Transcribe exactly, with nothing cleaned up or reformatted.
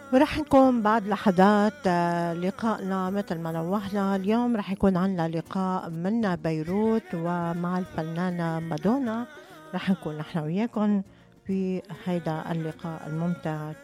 ورح نكون بعد لحظات آه، لقائنا مثل ما نوهنا. اليوم رح يكون عنا لقاء منا بيروت ومع الفنانة مادونا. رح نكون نحن وياكم في هيدا اللقاء الممتع